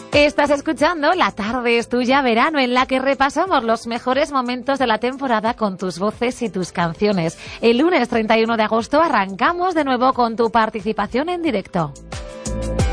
Estás escuchando La Tarde es Tuya Verano, en la que repasamos los mejores momentos de la temporada con tus voces y tus canciones. El lunes 31 de agosto arrancamos de nuevo con tu participación en directo.